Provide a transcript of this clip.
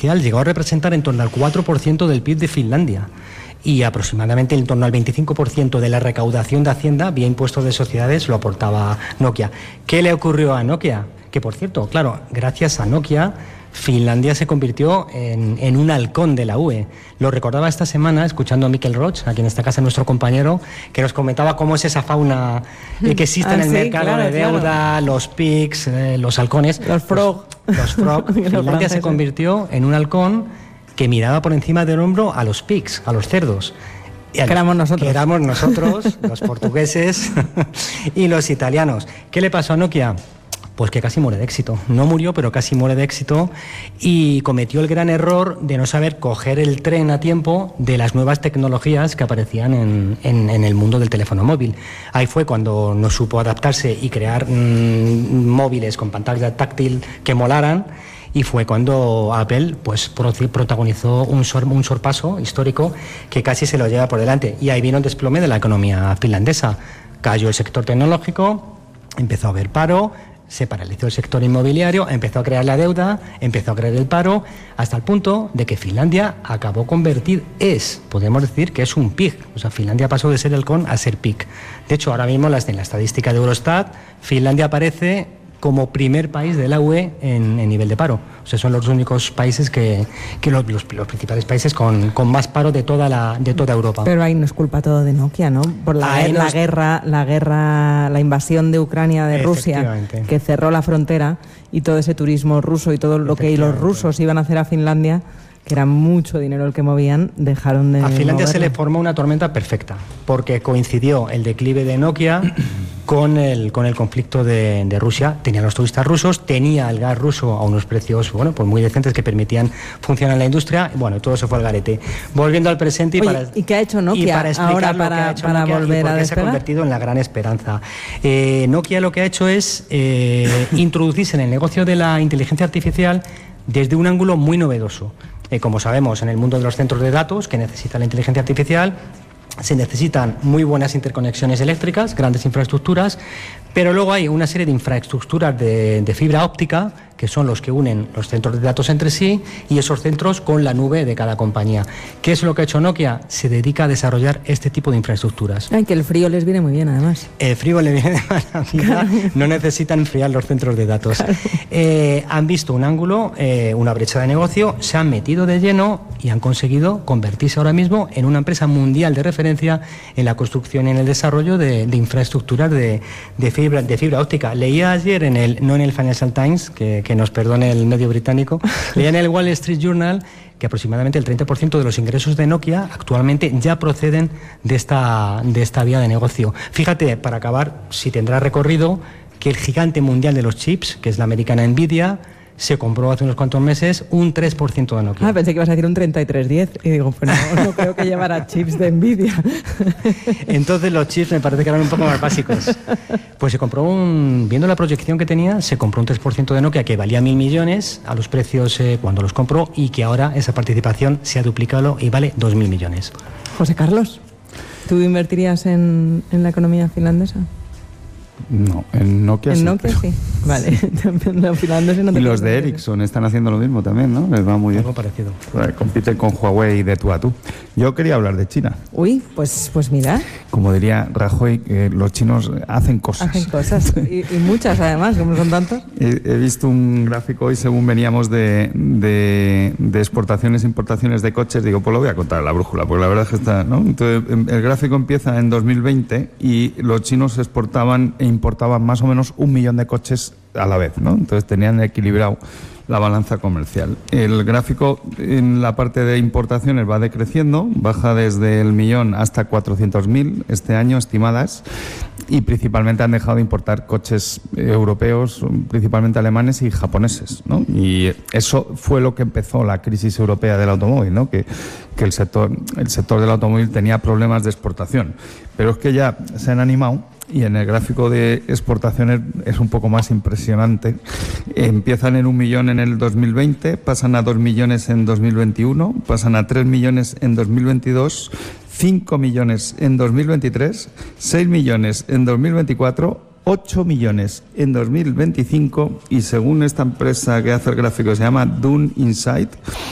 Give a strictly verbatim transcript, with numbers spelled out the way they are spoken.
artificial llegó a representar en torno al cuatro por ciento del P I B de Finlandia y aproximadamente en torno al veinticinco por ciento de la recaudación de Hacienda vía impuestos de sociedades lo aportaba Nokia. ¿Qué le ocurrió a Nokia? Que, por cierto, claro, gracias a Nokia, Finlandia se convirtió en, en un halcón de la U E. Lo recordaba esta semana escuchando a Mikel Roch, aquí en esta casa nuestro compañero, que nos comentaba cómo es esa fauna eh, que existe ah, en el sí, mercado claro, de deuda, claro. Los pigs, eh, los halcones. Los frog. Pues, los frog. Finlandia se convirtió en un halcón que miraba por encima del hombro a los pigs, a los cerdos. Que éramos nosotros. Que éramos nosotros, los portugueses y los italianos. ¿Qué le pasó a Nokia? Pues que casi muere de éxito. No murió, pero casi muere de éxito y cometió el gran error de no saber coger el tren a tiempo de las nuevas tecnologías que aparecían en, en, en el mundo del teléfono móvil. Ahí fue cuando no supo adaptarse y crear mmm, móviles con pantalla táctil que molaran, y fue cuando Apple pues protagonizó un, sor, un sorpaso histórico que casi se lo lleva por delante. Y ahí vino el desplome de la economía finlandesa. Cayó el sector tecnológico, empezó a haber paro, se paralizó el sector inmobiliario, empezó a crear la deuda, empezó a crear el paro, hasta el punto de que Finlandia acabó convertir, es, podemos decir que es un pig, o sea, Finlandia pasó de ser halcón a ser pig. De hecho, ahora mismo en la estadística de Eurostat, Finlandia aparece como primer país de la U E en, en nivel de paro. O sea, son los únicos países que, que los, los, los principales países con, con más paro de toda la de toda Europa. Pero ahí no es culpa todo de Nokia, ¿no? Por la, la nos... guerra, la guerra, la invasión de Ucrania de Rusia, que cerró la frontera, y todo ese turismo ruso y todo lo que los rusos iban a hacer a Finlandia, que era mucho dinero el que movían, dejaron de A Finlandia moverlo. Se le formó una tormenta perfecta, porque coincidió el declive de Nokia con el, con el conflicto de, de Rusia. Tenían los turistas rusos, tenía el gas ruso a unos precios, bueno, pues muy decentes que permitían funcionar la industria. Bueno, todo se fue al garete. Volviendo al presente y Oye, para ¿y qué ha hecho Nokia y para explicar ahora lo para, que ha hecho para Nokia volver y por a qué despegar? se ha convertido en la gran esperanza. Eh, Nokia lo que ha hecho es eh, introducirse en el negocio de la inteligencia artificial desde un ángulo muy novedoso. Eh, como sabemos, en el mundo de los centros de datos que necesita la inteligencia artificial, se necesitan muy buenas interconexiones eléctricas, grandes infraestructuras, pero luego hay una serie de infraestructuras de, de fibra óptica, que son los que unen los centros de datos entre sí y esos centros con la nube de cada compañía. ¿Qué es lo que ha hecho Nokia? Se dedica a desarrollar este tipo de infraestructuras. Ay, que el frío les viene muy bien, además. El frío le viene de maravilla, claro. No necesitan enfriar los centros de datos. Claro. Eh, han visto un ángulo, eh, una brecha de negocio, se han metido de lleno y han conseguido convertirse ahora mismo en una empresa mundial de referencia en la construcción y en el desarrollo de, de infraestructuras de, de, fibra, de fibra óptica. Leía ayer, en el, no en el Financial Times, que, que nos perdone el medio británico, leía en el Wall Street Journal que aproximadamente el treinta por ciento de los ingresos de Nokia actualmente ya proceden de esta, de esta vía de negocio. Fíjate, para acabar, si tendrá recorrido, que el gigante mundial de los chips, que es la americana Nvidia, se compró hace unos cuantos meses un tres por ciento de Nokia. Ah, pensé que ibas a decir un treinta y tres diez y digo, pues no, no creo que llevara chips de Nvidia. Entonces los chips me parece que eran un poco más básicos. Pues se compró un, viendo la proyección que tenía, se compró un tres por ciento de Nokia que valía mil millones a los precios eh, cuando los compró, y que ahora esa participación se ha duplicado y vale dos mil millones. José Carlos, ¿tú invertirías en, en la economía finlandesa? No, en Nokia en sí. En Nokia sí, vale. No, finlandesa no te y los de Ericsson están haciendo lo mismo también, ¿no? Les va muy bien. Algo parecido. Pues compiten con Huawei de tú a tú. Yo quería hablar de China. Uy, pues, pues mira. Como diría Rajoy, que los chinos hacen cosas. Hacen cosas, y, y muchas además, como son tantos. He, he visto un gráfico hoy según veníamos de, de, de exportaciones e importaciones de coches. Digo, pues lo voy a contar en la brújula, porque la verdad es que está, ¿no? Entonces, el gráfico empieza en dos mil veinte y los chinos exportaban e importaban más o menos un millón de coches a la vez, ¿no? Entonces tenían equilibrado la balanza comercial. El gráfico en la parte de importaciones va decreciendo, baja desde el millón hasta cuatrocientos mil este año estimadas, y principalmente han dejado de importar coches europeos, principalmente alemanes y japoneses, ¿no? Y eso fue lo que empezó la crisis europea del automóvil, ¿no? Que, que el sector, el sector del automóvil tenía problemas de exportación. Pero es que ya se han animado. Y en el gráfico de exportaciones es un poco más impresionante. Empiezan en un millón en el dos mil veinte, pasan a dos millones en dos mil veintiuno, pasan a tres millones en dos mil veintidós, cinco millones en dos mil veintitrés, seis millones en dos mil veinticuatro, ocho millones en dos mil veinticinco, y según esta empresa que hace el gráfico, se llama Dun Insight,